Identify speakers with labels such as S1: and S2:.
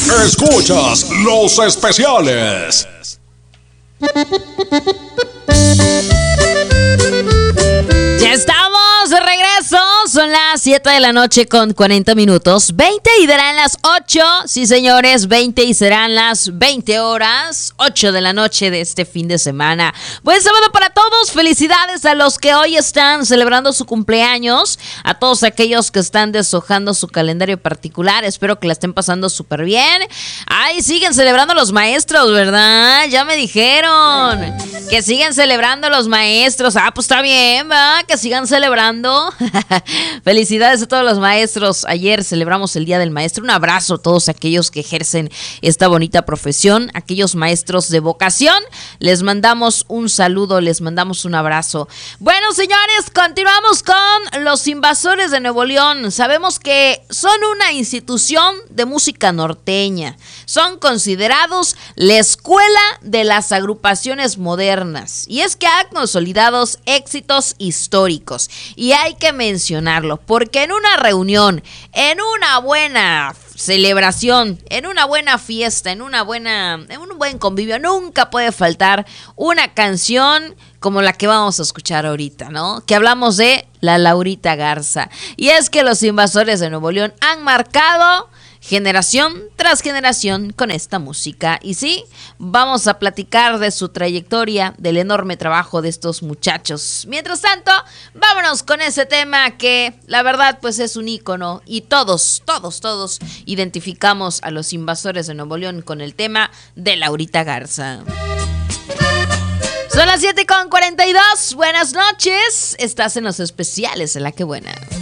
S1: Escuchas los especiales.
S2: Ya estamos de regreso, son las 7 de la noche con 40 minutos, 20 y darán las 8, sí señores, 20 y serán las 20 horas, 8 de la noche de este fin de semana. Buen sábado para todos, felicidades a los que hoy están celebrando su cumpleaños, a todos aquellos que están deshojando su calendario particular, espero que la estén pasando súper bien. Ay, siguen celebrando los maestros, ¿verdad? Ya me dijeron que siguen celebrando los maestros, pues está bien, ¿verdad? Que sigan celebrando. Felicidades a todos los maestros. Ayer celebramos el Día del Maestro. Un abrazo a todos aquellos que ejercen esta bonita profesión, aquellos maestros de vocación. Les mandamos un saludo, les mandamos un abrazo. Bueno, señores, continuamos con los Invasores de Nuevo León. Sabemos que son una institución de música norteña. Son considerados la escuela de las agrupaciones modernas. Y es que han consolidado éxitos históricos. Y hay que mencionarlo, porque en una reunión, en una buena celebración, en una buena fiesta, en un buen convivio, nunca puede faltar una canción como la que vamos a escuchar ahorita, ¿no? Que hablamos de la Laurita Garza. Y es que los Invasores de Nuevo León han marcado generación tras generación con esta música. Y sí, vamos a platicar de su trayectoria, del enorme trabajo de estos muchachos. Mientras tanto, vámonos con ese tema que la verdad pues es un ícono y todos identificamos a los Invasores de Nuevo León con el tema de Laurita Garza. Son las 7:42, buenas noches, estás en los especiales de La Que Buena.